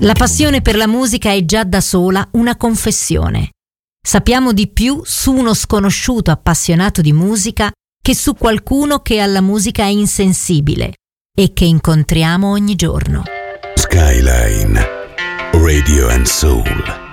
La passione per la musica è già da sola una confessione. Sappiamo di più su uno sconosciuto appassionato di musica che su qualcuno che alla musica è insensibile e che incontriamo ogni giorno. Skyline Radio and Soul.